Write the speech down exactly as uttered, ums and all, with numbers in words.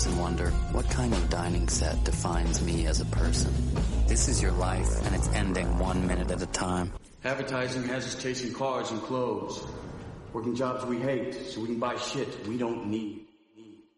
silence and wonder, what kind of dining set defines me as a person? This is your life, and it's ending one minute at a time. Advertising has us chasing cars and clothes, working jobs we hate so we can buy shit we don't need.